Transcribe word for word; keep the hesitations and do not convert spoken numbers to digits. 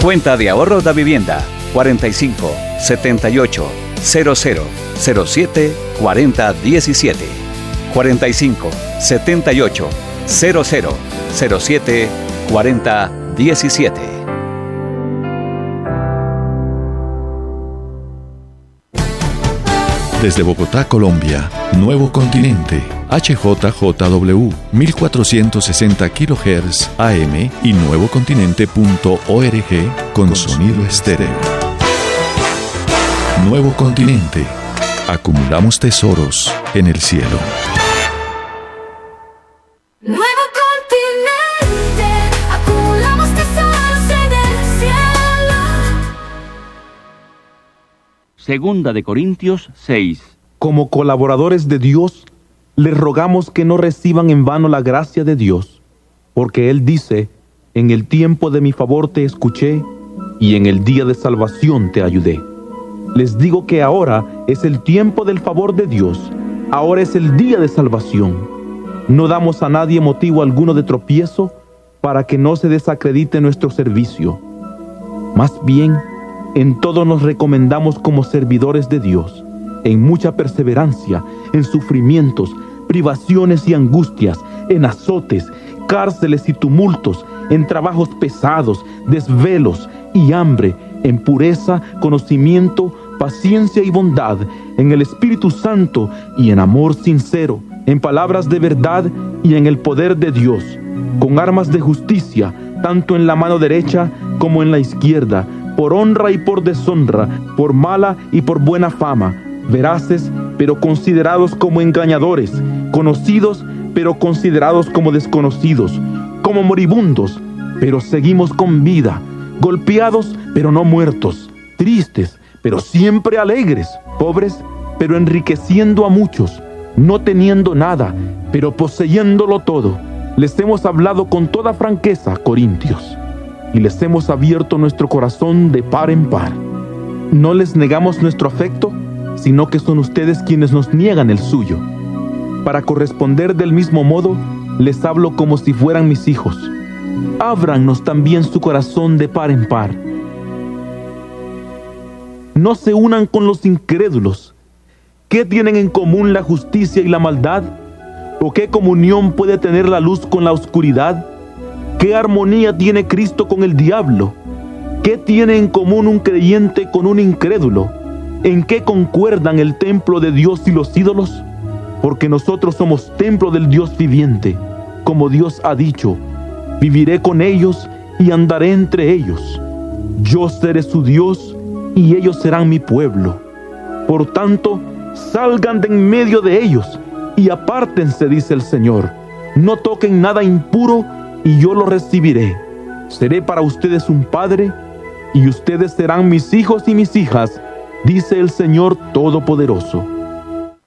Cuenta de ahorro da vivienda cuarenta y cinco, setenta y ocho, cero cero, cero siete, cuarenta, diecisiete. cuarenta y cinco, setenta y ocho, cero cero, cero siete, cuarenta, diecisiete. Desde Bogotá, Colombia, Nuevo Continente, H J J W, mil cuatrocientos sesenta kilohertz A M y nuevocontinente punto org con, con sonido estéreo. Nuevo Continente. Acumulamos tesoros en el cielo. Nuevo Continente. Acumulamos tesoros en el cielo. Segunda de Corintios seis. Como colaboradores de Dios, les rogamos que no reciban en vano la gracia de Dios, porque Él dice, en el tiempo de mi favor te escuché, y en el día de salvación te ayudé. Les digo que ahora es el tiempo del favor de Dios, ahora es el día de salvación. No damos a nadie motivo alguno de tropiezo para que no se desacredite nuestro servicio. Más bien, en todo nos recomendamos como servidores de Dios, en mucha perseverancia, en sufrimientos, privaciones y angustias, en azotes, cárceles y tumultos, en trabajos pesados, desvelos y hambre, en pureza, conocimiento, paciencia y bondad, en el Espíritu Santo y en amor sincero, en palabras de verdad y en el poder de Dios, con armas de justicia, tanto en la mano derecha como en la izquierda, por honra y por deshonra, por mala y por buena fama, veraces, pero considerados como engañadores, conocidos, pero considerados como desconocidos, como moribundos, pero seguimos con vida, golpeados, pero no muertos, tristes, pero siempre alegres, pobres, pero enriqueciendo a muchos, no teniendo nada, pero poseyéndolo todo. Les hemos hablado con toda franqueza, Corintios, y les hemos abierto nuestro corazón de par en par. No les negamos nuestro afecto, sino que son ustedes quienes nos niegan el suyo. Para corresponder del mismo modo, les hablo como si fueran mis hijos. Ábrannos también su corazón de par en par. No se unan con los incrédulos. ¿Qué tienen en común la justicia y la maldad? ¿O qué comunión puede tener la luz con la oscuridad? ¿Qué armonía tiene Cristo con el diablo? ¿Qué tiene en común un creyente con un incrédulo? ¿En qué concuerdan el templo de Dios y los ídolos? Porque nosotros somos templo del Dios viviente. Como Dios ha dicho, viviré con ellos y andaré entre ellos. Yo seré su Dios y ellos serán mi pueblo. Por tanto, salgan de en medio de ellos y apártense, dice el Señor. No toquen nada impuro y yo lo recibiré. Seré para ustedes un padre y ustedes serán mis hijos y mis hijas, dice el Señor Todopoderoso.